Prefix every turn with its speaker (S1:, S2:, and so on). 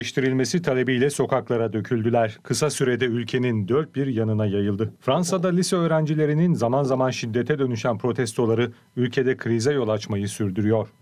S1: Değiştirilmesi talebiyle sokaklara döküldüler. Kısa sürede ülkenin dört bir yanına yayıldı. Fransa'da lise öğrencilerinin zaman zaman şiddete dönüşen protestoları ülkede krize yol açmayı sürdürüyor.